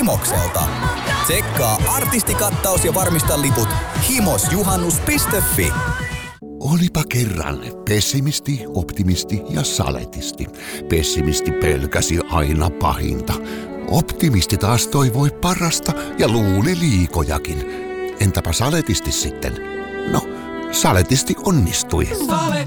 Himokselta. Tsekkaa artistikattaus ja varmista liput himosjuhannus.fi. Olipa kerran pessimisti, optimisti ja saletisti. Pessimisti pelkäsi aina pahinta. Optimisti taas toivoi parasta ja luuli liikojakin. Entäpä saletisti sitten? No, saletisti onnistui.